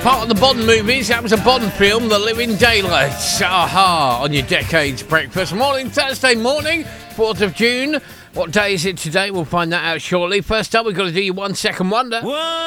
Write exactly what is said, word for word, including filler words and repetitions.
part of the Bond movies. That was a Bond film, The Living Daylights. Aha, on your Decades Breakfast. Morning, Thursday morning, fourth of June. What day is it today? We'll find that out shortly. First up, we've got to do your one second wonder. Whoa.